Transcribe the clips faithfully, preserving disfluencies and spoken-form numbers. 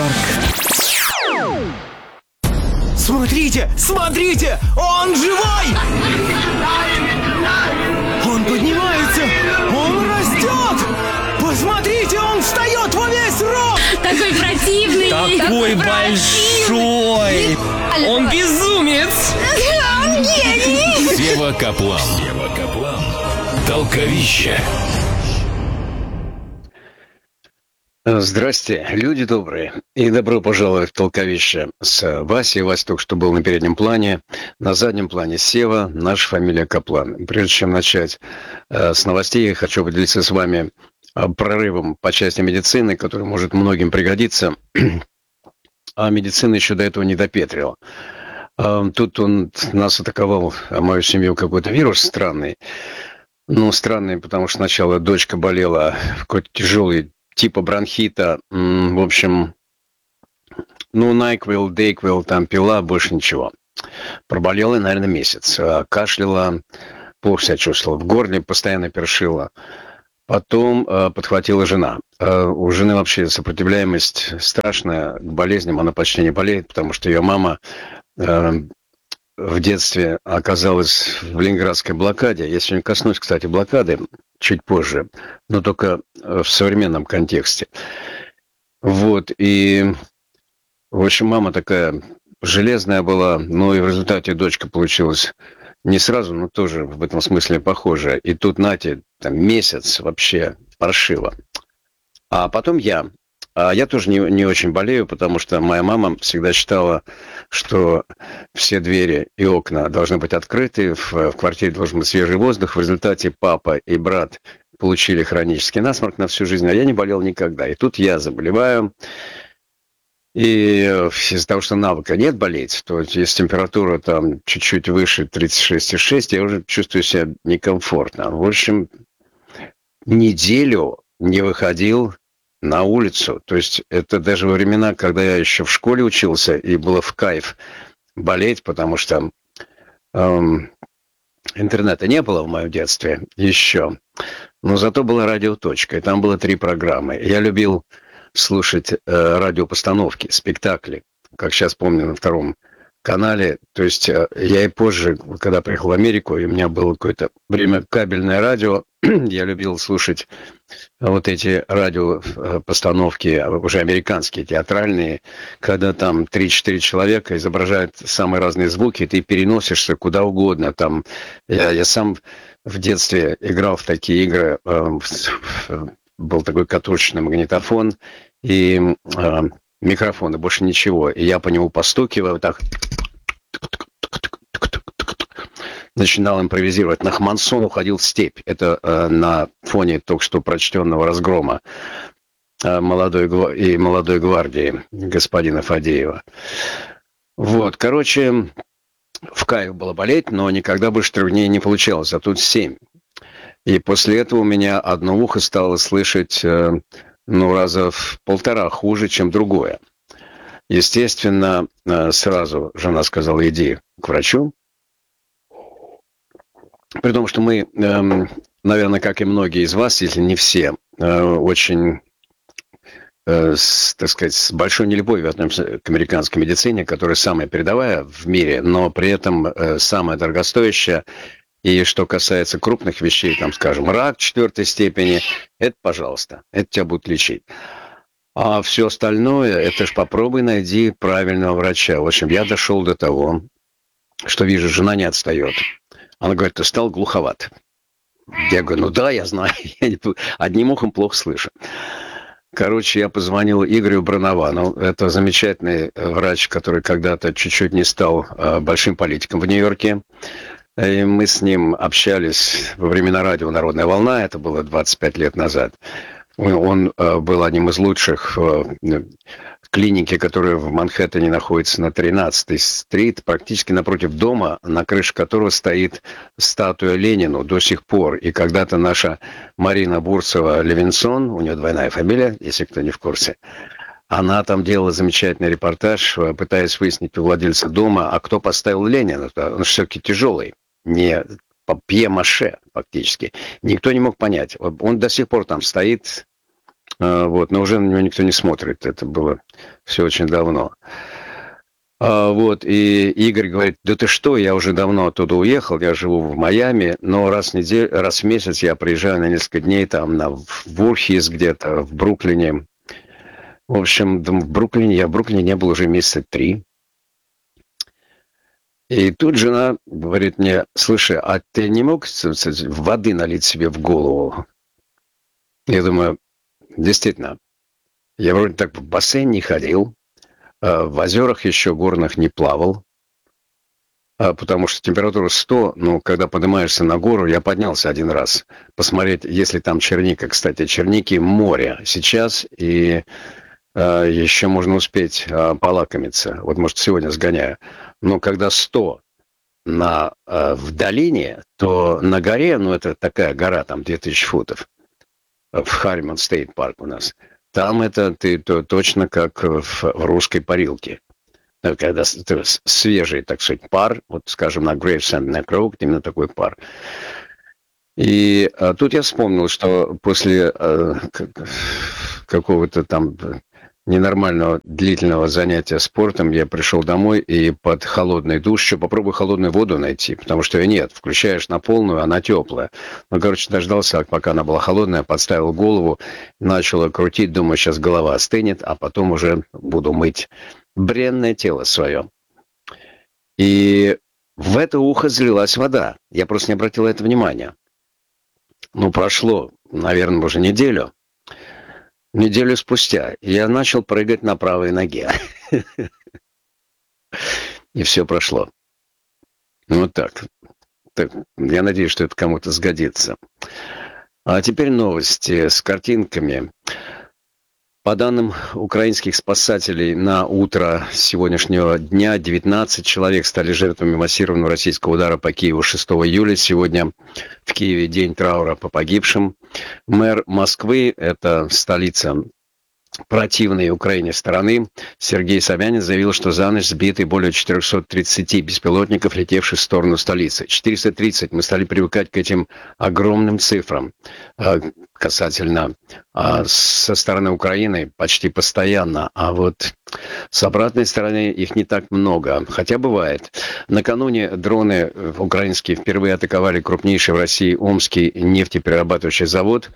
Смотрите, смотрите, он живой! Он поднимается, он растет! Посмотрите, он встает во весь рост! Такой противный! Такой большой! Он безумец! Он гений! Сева Каплан. Сева Каплан. Толковище. Здрасте, люди добрые, и добро пожаловать в Толковище с Васей. Вася только что был на переднем плане, на заднем плане Сева, наша фамилия Каплан. Прежде чем начать э, с новостей, я хочу поделиться с вами э, прорывом по части медицины, который может многим пригодиться, а медицина еще до этого не допетрила. Э, тут он нас атаковал, а мою семью, какой-то вирус странный. Ну, странный, потому что сначала дочка болела какой-то тяжелый типа бронхита, в общем, ну, Найквил, Дейквил, там пила, больше ничего. Проболела, наверное, месяц. Кашляла, плохо себя чувствовала, в горле постоянно першила. Потом э, подхватила жена. Э, у жены вообще сопротивляемость страшная к болезням, она почти не болеет, потому что ее мама э, в детстве оказалась в Ленинградской блокаде. Я сегодня коснусь, кстати, блокады чуть позже, но только в современном контексте. Вот, и, в общем, мама такая железная была, но и в результате дочка получилась не сразу, но тоже в этом смысле похожая. И тут, нате, там месяц вообще паршиво. А потом я. А я тоже не, не очень болею, потому что моя мама всегда считала, что все двери и окна должны быть открыты, в, в квартире должен быть свежий воздух. В результате папа и брат получили хронический насморк на всю жизнь, а я не болел никогда. И тут я заболеваю. И из-за того, что навыка нет болеть, то если температура там чуть-чуть выше тридцать шесть и шесть, я уже чувствую себя некомфортно. В общем, неделю не выходил на улицу. То есть это даже во времена, когда я еще в школе учился, и было в кайф болеть, потому что эм, интернета не было в моем детстве еще. Но зато была радиоточка, и там было три программы. Я любил слушать э, радиопостановки, спектакли, как сейчас помню, на втором канале. То есть э, я и позже, когда приехал в Америку, и у меня было какое-то время кабельное радио, я любил слушать вот эти радиопостановки, уже американские, театральные, когда там три-четыре человека изображают самые разные звуки, и ты переносишься куда угодно. Там я, я сам в детстве играл в такие игры, э, был такой катушечный магнитофон и э, микрофон, и больше ничего. И я по нему постукиваю, так начинал импровизировать. Нахмансон уходил в степь. Это э, на фоне только что прочтенного разгрома э, молодой, и молодой гвардии господина Фадеева. Вот, короче, в кайф было болеть, но никогда больше трех дней не получалось, а тут семь. И после этого у меня одно ухо стало слышать, э, ну, раза в полтора хуже, чем другое. Естественно, э, сразу жена сказала: иди к врачу. При том, что мы, э, наверное, как и многие из вас, если не все, э, очень, э, с, так сказать, с большой нелюбовью относимся к американской медицине, которая самая передовая в мире, но при этом э, самая дорогостоящая. И что касается крупных вещей, там, скажем, рак четвертой степени, это, пожалуйста, это тебя будут лечить. А все остальное, это ж попробуй найди правильного врача. В общем, я дошел до того, что вижу, жена не отстает. Она говорит: ты стал глуховат. Я говорю: ну да, я знаю, я не... одним ухом плохо слышу. Короче, я позвонил Игорю Броновану. Это замечательный врач, который когда-то чуть-чуть не стал э, большим политиком в Нью-Йорке. И мы с ним общались во времена радио «Народная волна», это было двадцать пять лет назад. Он э, был одним из лучших в э, клинике, которая в Манхэттене находится на тринадцатой стрит, практически напротив дома, на крыше которого стоит статуя Ленину до сих пор. И когда-то наша Марина Бурцева-Левинсон, у нее двойная фамилия, если кто не в курсе, она там делала замечательный репортаж, пытаясь выяснить у владельца дома, а кто поставил Ленина. Он все-таки тяжелый, не папье-маше фактически. Никто не мог понять. Он до сих пор там стоит, Вот, но уже на него никто не смотрит. Это было все очень давно. Вот, и Игорь говорит: да ты что, я уже давно оттуда уехал, я живу в Майами, но раз в неделю, раз в месяц я приезжаю на несколько дней там на в Бурхис где-то, в Бруклине. В общем, в Бруклине, я в Бруклине не был уже месяца три. И тут жена говорит мне: слушай, а ты не мог воды налить себе в голову? Я думаю, действительно, я вроде так в бассейн не ходил, в озерах еще горных не плавал, потому что температура сто, ну, когда поднимаешься на гору, я поднялся один раз, посмотреть, если там черника. Кстати, черники море сейчас, и э, еще можно успеть э, полакомиться. Вот, может, сегодня сгоняю. Но когда сто на, э, в долине, то на горе, ну, это такая гора, там две тысячи футов, в Харриман Стейт Парк у нас, там это ты то, точно как в, в русской парилке. Когда свежий, так сказать, пар, вот, скажем, на Грейвсенд, на Кроук, именно такой пар. И а, тут я вспомнил, что после а, какого-то там ненормального длительного занятия спортом я пришел домой и под холодный душ, еще попробуй холодную воду найти, потому что ее нет, включаешь на полную, она теплая. Ну, короче, дождался, пока она была холодная, подставил голову, начал крутить, думаю, сейчас голова остынет, а потом уже буду мыть бренное тело свое. И в это ухо залилась вода. Я просто не обратил на это внимания. Ну, прошло, наверное, уже неделю. Неделю спустя я начал прыгать на правой ноге. И все прошло. Вот так. так. Я надеюсь, что это кому-то сгодится. А теперь новости с картинками. По данным украинских спасателей, на утро сегодняшнего дня девятнадцать человек стали жертвами массированного российского удара по Киеву шестого июля. Сегодня в Киеве день траура по погибшим. Мэр Москвы, это столица противной Украине страны, Сергей Собянин заявил, что за ночь сбиты более четыреста тридцать беспилотников, летевших в сторону столицы. четыреста тридцать. Мы стали привыкать к этим огромным цифрам касательно со стороны Украины почти постоянно. А вот с обратной стороны их не так много. Хотя бывает. Накануне дроны украинские впервые атаковали крупнейший в России Омский нефтеперерабатывающий завод.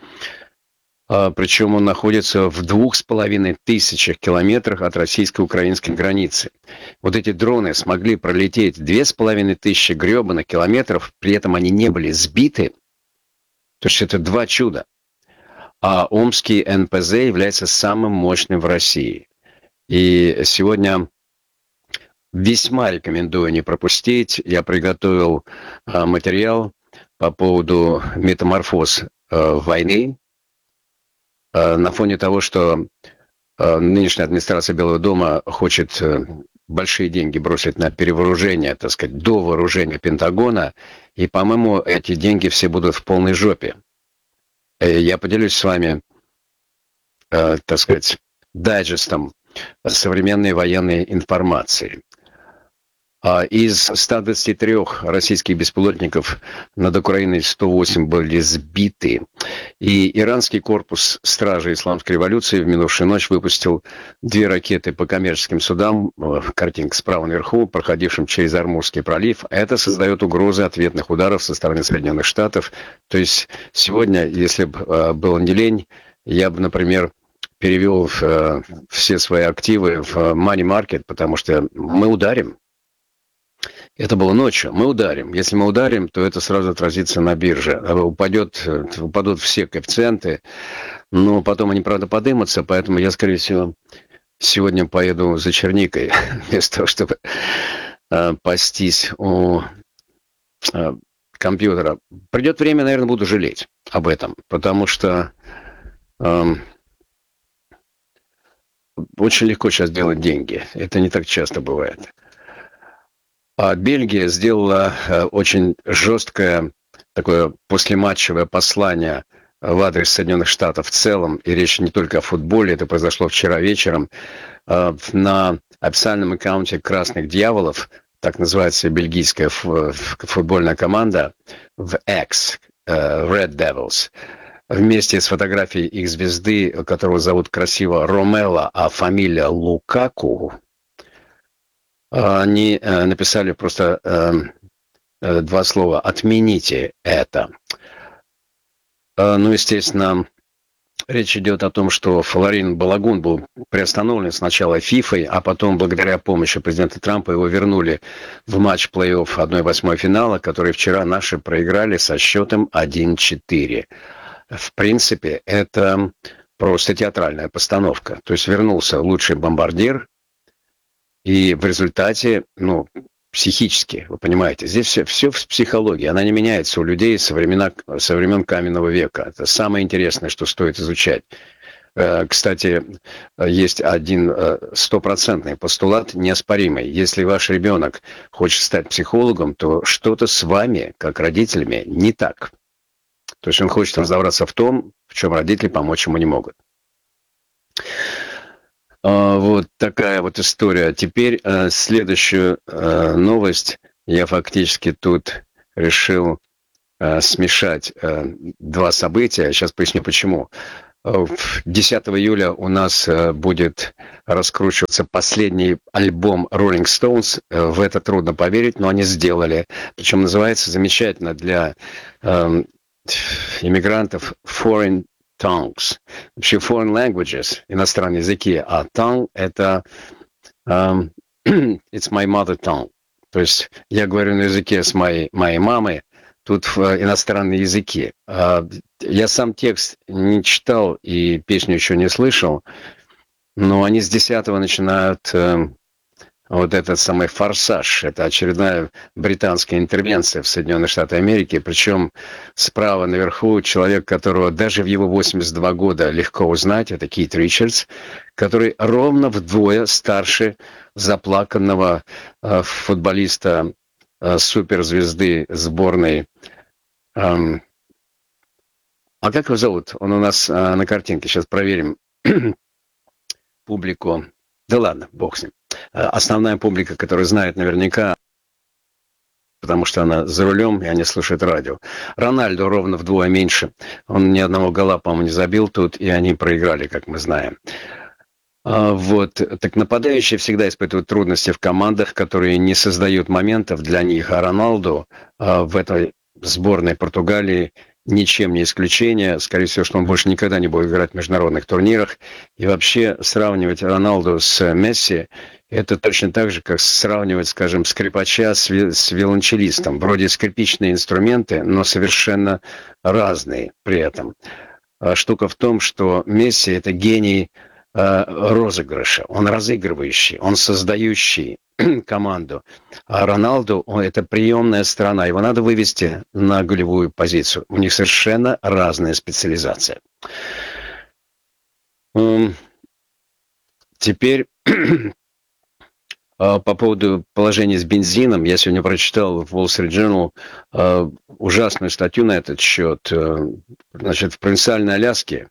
Причем он находится в двух с половиной тысячах километрах от российско-украинской границы. Вот эти дроны смогли пролететь две с половиной тысячи гребаных километров, при этом они не были сбиты. То есть это два чуда. А Омский эн пэ зэ является самым мощным в России. И сегодня весьма рекомендую не пропустить. Я приготовил материал по поводу метаморфоз войны. На фоне того, что нынешняя администрация Белого дома хочет большие деньги бросить на перевооружение, так сказать, до вооружения Пентагона, и, по-моему, эти деньги все будут в полной жопе. Я поделюсь с вами, так сказать, дайджестом современной военной информации. Из ста двадцати трёх российских беспилотников над Украиной сто восемь были сбиты. И иранский корпус стражи исламской революции в минувшую ночь выпустил две ракеты по коммерческим судам, картинка справа наверху, проходившим через Ормузский пролив. Это создает угрозы ответных ударов со стороны Соединенных Штатов. То есть сегодня, если бы было не лень, я бы, например, перевел все свои активы в money market, потому что мы ударим. Это было ночью. Мы ударим. Если мы ударим, то это сразу отразится на бирже. Упадет, упадут все коэффициенты. Но потом они, правда, подымутся. Поэтому я, скорее всего, сегодня поеду за черникой. Вместо того, чтобы э, пастись у э, компьютера. Придет время, наверное, буду жалеть об этом. Потому что э, очень легко сейчас делать деньги. Это не так часто бывает. А Бельгия сделала очень жесткое такое послематчевое послание в адрес Соединенных Штатов в целом, и речь не только о футболе, это произошло вчера вечером, на официальном аккаунте «Красных дьяволов», так называется бельгийская футбольная команда, в X, Red Devils. вместе с фотографией их звезды, которого зовут красиво Ромело, а фамилия Лукаку, они написали просто два слова «отмените это». Ну, естественно, речь идет о том, что Флорин Балагун был приостановлен сначала ФИФой, а потом, благодаря помощи президента Трампа, его вернули в матч плей-офф одна восьмая финала, который вчера наши проиграли со счетом один-четыре. В принципе, это просто театральная постановка. То есть вернулся лучший бомбардир, и в результате, ну, психически, вы понимаете, здесь все, все в психологии, она не меняется у людей со, времена, со времен каменного века. Это самое интересное, что стоит изучать. Кстати, есть один стопроцентный постулат неоспоримый. Если ваш ребенок хочет стать психологом, то что-то с вами, как родителями, не так. То есть он хочет разобраться в том, в чем родители помочь ему не могут. Вот такая вот история. Теперь следующую новость. Я фактически тут решил смешать два события. Сейчас поясню, почему. десятого июля у нас будет раскручиваться последний альбом Rolling Stones. В это трудно поверить, но они сделали. Причем называется замечательно для иммигрантов Foreign Tongues. Вообще foreign languages, иностранные языки, а tongue — это um, it's my mother tongue. То есть я говорю на языке с моей, моей мамой, тут иностранные языки. Я сам текст не читал и песню еще не слышал, но они с десятого начинают вот этот самый «Форсаж». Это очередная британская интервенция в Соединенные Штаты Америки. Причем справа наверху человек, которого даже в его восемьдесят два года легко узнать, это Кит Ричардс, который ровно вдвое старше заплаканного э, футболиста, э, суперзвезды сборной. Эм, а как его зовут? Он у нас э, на картинке. Сейчас проверим публику. Да ладно, бог с ним. Основная публика, которая знает наверняка, потому что она за рулем, и они слушают радио. Рональдо ровно вдвое меньше. Он ни одного гола, по-моему, не забил тут, и они проиграли, как мы знаем. Вот. Так нападающие всегда испытывают трудности в командах, которые не создают моментов для них. А Роналду в этой сборной Португалии ничем не исключение. Скорее всего, что он больше никогда не будет играть в международных турнирах. И вообще сравнивать Роналду с Месси — это точно так же, как сравнивать, скажем, скрипача с, ви- с виолончелистом. Вроде скрипичные инструменты, но совершенно разные при этом. А штука в том, что Месси — это гений э, розыгрыша. Он разыгрывающий, он создающий команду. А Роналду — это приемная сторона. Его надо вывести на голевую позицию. У них совершенно разная специализация. Теперь по поводу положения с бензином. Я сегодня прочитал в Wall Street Journal ужасную статью на этот счет. Значит, в провинциальной Аляске,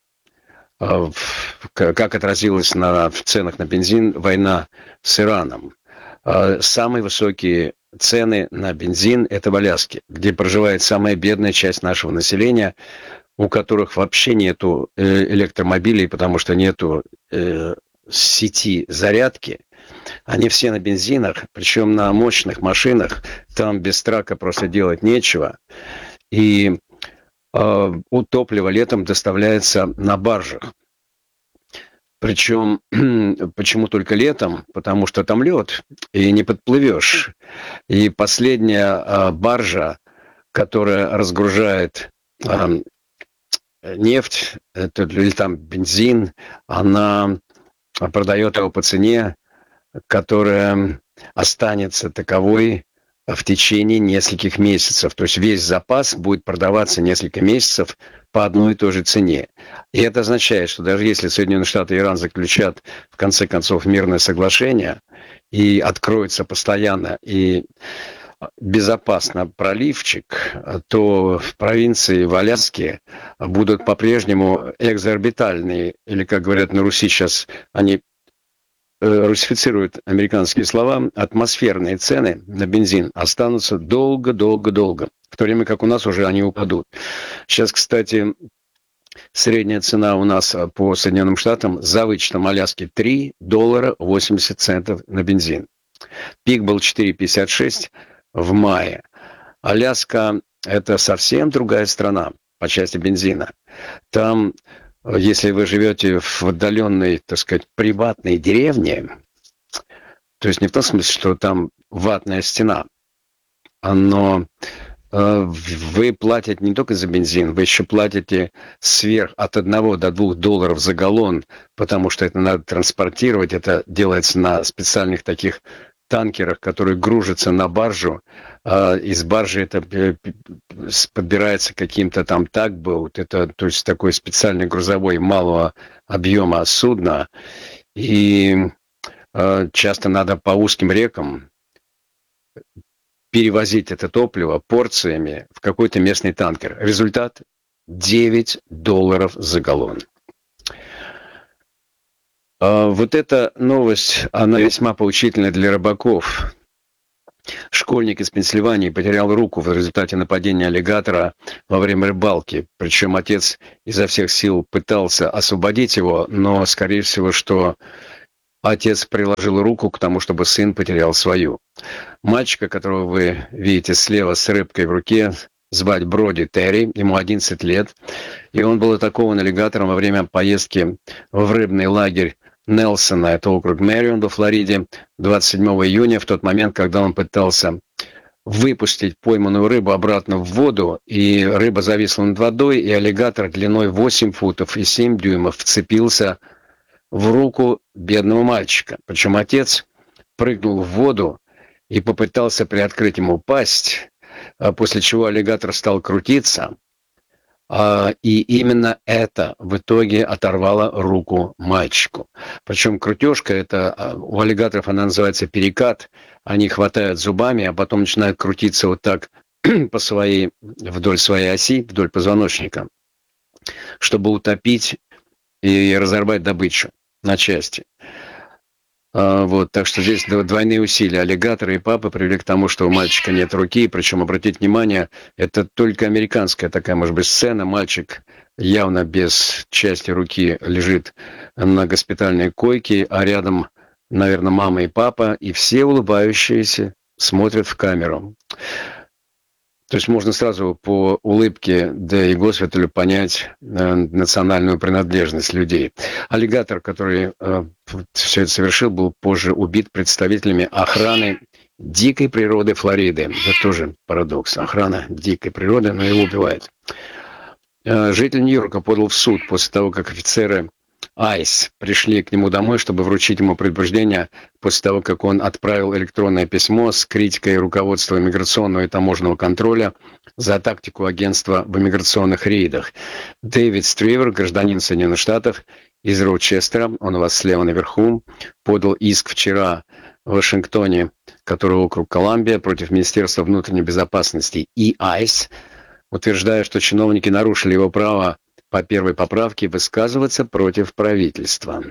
как отразилась на, в ценах на бензин война с Ираном. Самые высокие цены на бензин – это в Аляске, где проживает самая бедная часть нашего населения, у которых вообще нету электромобилей, потому что нету э, сети зарядки. Они все на бензинах, причем на мощных машинах. Там без трака просто делать нечего. И э, у топлива летом доставляется на баржах. Причем, почему только летом? Потому что там лед, и не подплывешь. И последняя а, баржа, которая разгружает а, нефть, это, или там бензин, она продает его по цене, которая останется таковой в течение нескольких месяцев. То есть весь запас будет продаваться несколько месяцев по одной и той же цене. И это означает, что даже если Соединенные Штаты и Иран заключат в конце концов мирное соглашение и откроется постоянно и безопасно проливчик, то в провинции, в Аляске будут по-прежнему экзорбитальные, или, как говорят на Руси сейчас, они русифицируют американские слова, атмосферные цены на бензин останутся долго-долго-долго, в то время как у нас уже они упадут. Сейчас, кстати, Средняя цена у нас а, по Соединенным Штатам за вычетом Аляски три доллара восемьдесят центов на бензин. Пик был четыре пятьдесят шесть в мае. Аляска – это совсем другая страна по части бензина. Там, если вы живете в отдаленной, так сказать, приватной деревне, то есть не в том смысле, что там ватная стена, но э, вы платите не только за бензин, вы еще платите сверх от одного до двух долларов за галлон, потому что это надо транспортировать, это делается на специальных таких танкерах, которые гружатся на баржу. Э, из баржи это подбирается каким-то там тагбоут, это то есть такой специальный грузовой малого объема судна, и часто надо по узким рекам перевозить это топливо порциями в какой-то местный танкер. Результат – девять долларов за галлон. Вот эта новость, она весьма поучительна для рыбаков. Школьник из Пенсильвании потерял руку в результате нападения аллигатора во время рыбалки. Причем отец изо всех сил пытался освободить его, но, скорее всего, что отец приложил руку к тому, чтобы сын потерял свою. Мальчика, которого вы видите слева с рыбкой в руке, звать Броди Терри, ему одиннадцать лет. И он был атакован аллигатором во время поездки в рыбный лагерь Нельсона, это округ Мэрион во Флориде, двадцать седьмого июня, в тот момент, когда он пытался выпустить пойманную рыбу обратно в воду, и рыба зависла над водой, и аллигатор длиной восемь футов и семь дюймов вцепился в руку бедного мальчика. Причем отец прыгнул в воду и попытался приоткрыть ему пасть, после чего аллигатор стал крутиться, и именно это в итоге оторвало руку мальчику. Причем крутежка, это у аллигаторов она называется перекат, они хватают зубами, а потом начинают крутиться вот так по своей, вдоль своей оси, вдоль позвоночника, чтобы утопить и разорвать добычу на части. А, вот, так что здесь двойные усилия. Аллигатора и папы привели к тому, что у мальчика нет руки. Причем, обратите внимание, это только американская такая, может быть, сцена. Мальчик явно без части руки лежит на госпитальной койке, а рядом, наверное, мама и папа, и все улыбающиеся смотрят в камеру. То есть можно сразу по улыбке, да и госпиталю понять э, национальную принадлежность людей. Аллигатор, который э, все это совершил, был позже убит представителями охраны дикой природы Флориды. Это тоже парадокс. Охрана дикой природы, но его убивает. Э, житель Нью-Йорка подал в суд после того, как офицеры айс пришли к нему домой, чтобы вручить ему предупреждение после того, как он отправил электронное письмо с критикой руководства иммиграционного и таможенного контроля за тактику агентства в иммиграционных рейдах. Дэвид Стривер, гражданин Соединенных Штатов из Роучестера, он у вас слева наверху, подал иск вчера в Вашингтоне, который округ Колумбия, против Министерства внутренней безопасности и айс, утверждая, что чиновники нарушили его право по первой поправке высказываться против правительства.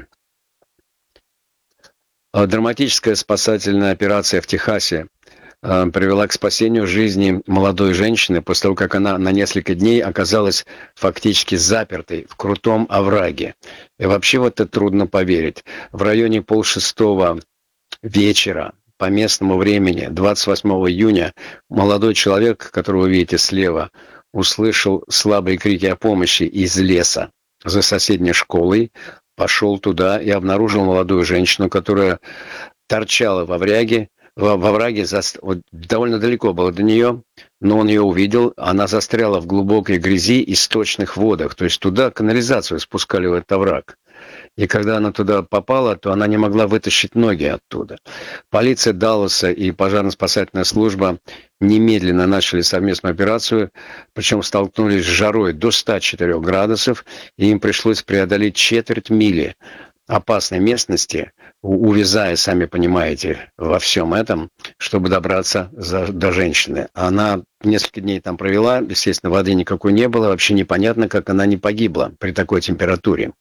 Драматическая спасательная операция в Техасе э, привела к спасению жизни молодой женщины после того, как она на несколько дней оказалась фактически запертой в крутом овраге. И вообще в это трудно поверить. В районе полшестого вечера по местному времени, двадцать восьмого июня, молодой человек, которого вы видите слева, услышал слабые крики о помощи из леса за соседней школой, пошел туда и обнаружил молодую женщину, которая торчала во овраге, во, во овраге за, вот, довольно далеко было до нее, но он ее увидел, она застряла в глубокой грязи и сточных водах, то есть туда канализацию спускали в этот овраг. И когда она туда попала, то она не могла вытащить ноги оттуда. Полиция Далласа и пожарно-спасательная служба немедленно начали совместную операцию, причем столкнулись с жарой до ста четырёх градусов, и им пришлось преодолеть четверть мили опасной местности, увязая, сами понимаете, во всем этом, чтобы добраться за, до женщины. Она несколько дней там провела, естественно, воды никакой не было, вообще непонятно, как она не погибла при такой температуре.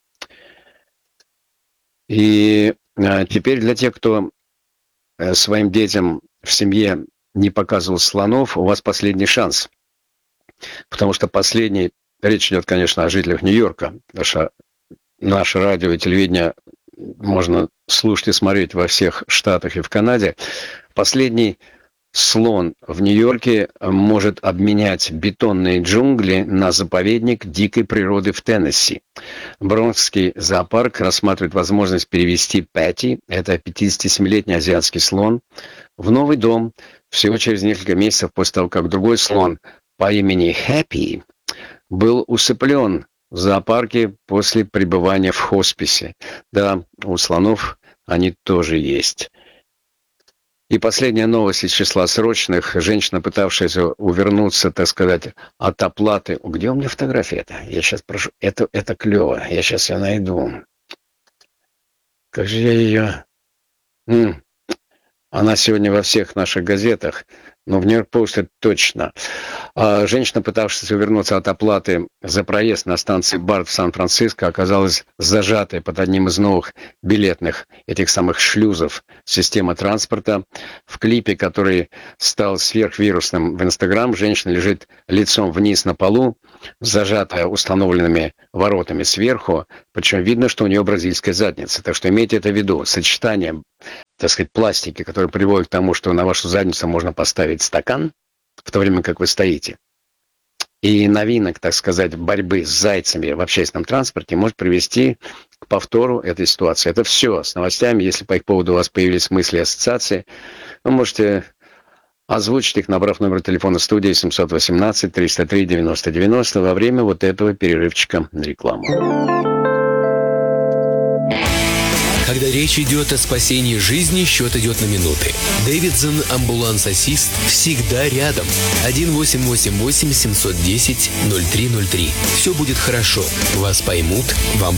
И а, теперь для тех, кто а, своим детям в семье не показывал слонов, у вас последний шанс. Потому что последний речь идет, конечно, о жителях Нью-Йорка, потому что наше радио и телевидение можно слушать и смотреть во всех штатах и в Канаде. Последний слон в Нью-Йорке может обменять бетонные джунгли на заповедник дикой природы в Теннесси. Бронкский зоопарк рассматривает возможность перевести Пэтти, это пятидесятисемилетний азиатский слон, в новый дом всего через несколько месяцев после того, как другой слон по имени Хэппи был усыплен в зоопарке после пребывания в хосписе. Да, у слонов они тоже есть. И последняя новость из числа срочных. Женщина, пытавшаяся увернуться, так сказать, от оплаты. Где у меня фотография это? Я сейчас прошу. Это, это клево. Я сейчас ее найду. Как же я ее... М-м. Она сегодня во всех наших газетах, но в Нью-Йорк Пост это точно. А женщина, пытавшаяся увернуться от оплаты за проезд на станции Барт в Сан-Франциско, оказалась зажатой под одним из новых билетных этих самых шлюзов системы транспорта. В клипе, который стал сверхвирусным в Инстаграм, женщина лежит лицом вниз на полу, зажатая установленными воротами сверху, причем видно, что у нее бразильская задница. Так что имейте это в виду. Сочетание, так сказать, пластики, который приводит к тому, что на вашу задницу можно поставить стакан, в то время как вы стоите. И новинок, так сказать, борьбы с зайцами в общественном транспорте может привести к повтору этой ситуации. Это все с новостями. Если по их поводу у вас появились мысли и ассоциации, вы можете озвучить их, набрав номер телефона студии семьсот восемнадцать триста три девяносто девяносто во время вот этого перерывчика на рекламу. Когда речь идет о спасении жизни, счет идет на минуты. Дэвидсон Амбуланс Ассист всегда рядом. один восемь восемь восемь семь один ноль ноль три ноль три. Все будет хорошо. Вас поймут, вам